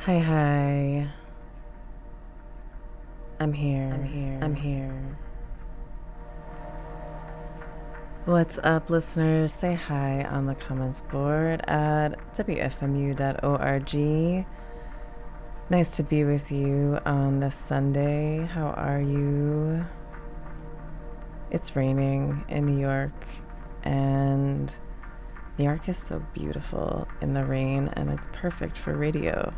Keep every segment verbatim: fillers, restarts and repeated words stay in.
Hi, hi. I'm here. I'm here. I'm here. What's up, listeners? Say hi on the comments board at w f m u dot org. Nice to be with you on this Sunday. How are you? It's raining in New York, and New York is so beautiful in the rain, and it's perfect for radio.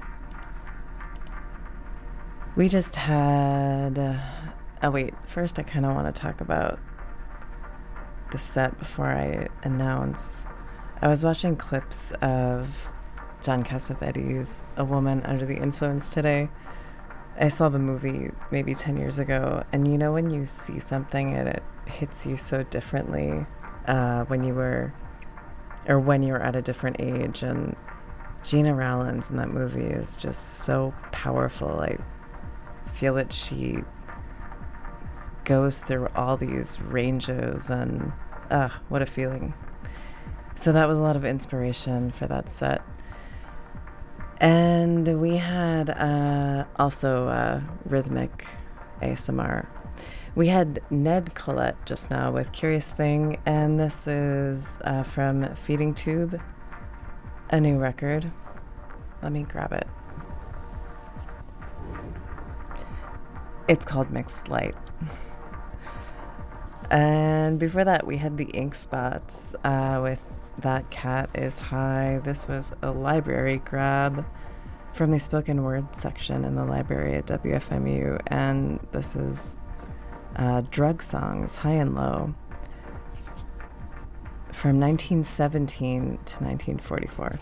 We just had... Uh, oh, wait. First, I kind of want to talk about the set before I announce. I was watching clips of John Cassavetes' A Woman Under the Influence today. I saw the movie maybe ten years ago, and you know when you see something and it hits you so differently uh, when you were, or when you're at a different age, and Gina Rowlands in that movie is just so powerful. I feel that she goes through all these ranges, and ah, uh, what a feeling. So that was a lot of inspiration for that set. And we had uh, also uh, rhythmic A S M R. We had Ned Collette just now with Curious Thing, and this is uh, from Feeding Tube, a new record. Let me grab it. It's called Mixed Light. And before that, we had the Ink Spots uh, with That Cat Is High. This was a library grab from the spoken word section in the library at W F M U. And this is uh, Drug Songs, High and Low, from nineteen seventeen to nineteen forty-four.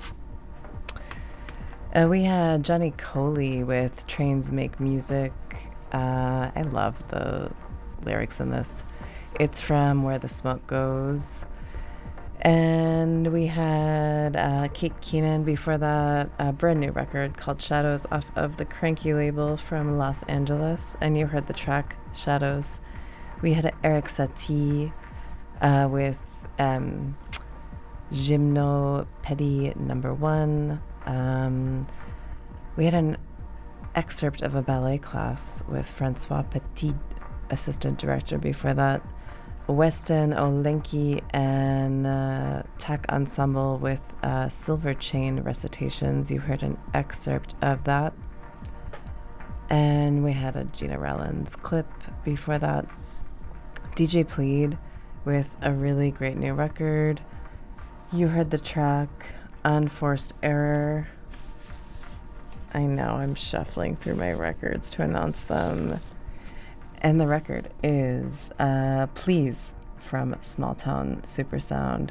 Uh, we had Johnny Coley with Trains Make Music. Uh, I love the lyrics in this. It's from Where the Smoke Goes. And we had uh, Kate Keenan before that, a brand new record called Shadows off of the Cranky label from Los Angeles. And you heard the track Shadows. We had Eric Satie uh, with um, Gymnopédie number one. Um, we had an excerpt of a ballet class with Francois Petit, assistant director before that. Weston Olenki and uh, Tack Ensemble with uh, Silver Chain recitations. You heard an excerpt of that. And we had a Gina Rowlands clip before that. D J Plead with a really great new record. You heard the track Unforced Error. I know, I'm shuffling through my records to announce them. And the record is uh, Please from Small Town Supersound.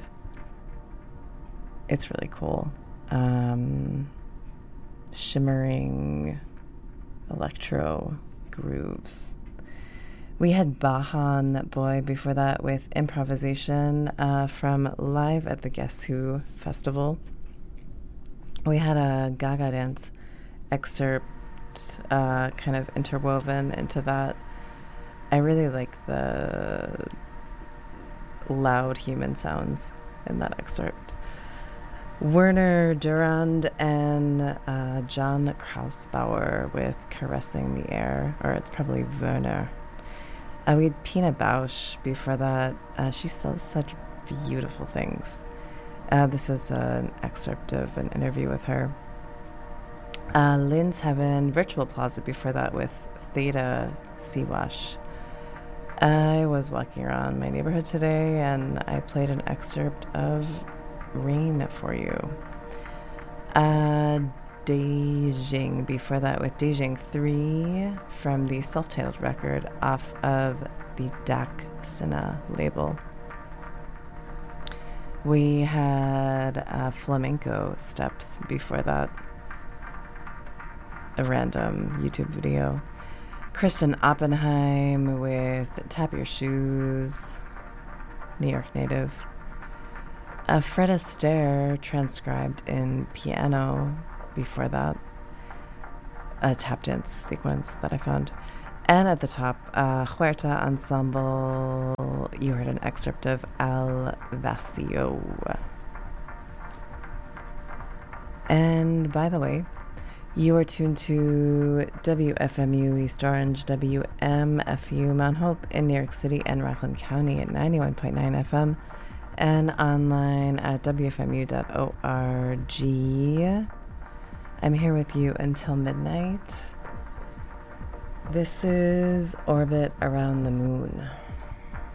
It's really cool. Um, shimmering electro grooves. We had Bahan Boy before that with Improvisation uh, from Live at the Guess Who Festival. We had a Gaga Dance excerpt uh, kind of interwoven into that. I really like the loud human sounds in that excerpt. Werner Durand and uh, John Krausbauer with Caressing the Air, or it's probably Werner. Uh, we had Pina Bausch before that. Uh, she sells such beautiful things. Uh, this is an excerpt of an interview with her. Uh, Lynn's Heaven, Virtual Plaza before that with Theta Siwash. I was walking around my neighborhood today and I played an excerpt of Rain for you. Uh, Beijing before that with Beijing three from the self-titled record off of the Dak Sina label. We had uh, Flamenco Steps before that, a random YouTube video. Kristen Oppenheim with Tap Your Shoes, New York native. Uh, Fred Astaire transcribed in piano before that, a tap dance sequence that I found. And at the top, uh, Huerta Ensemble, you heard an excerpt of Al Vacío. And by the way, You are tuned to W F M U East Orange, W M F U Mount Hope in New York City and Rockland County at ninety-one point nine F M and online at W F M U dot org. I'm here with you until midnight. This is Orbit Around the Moon.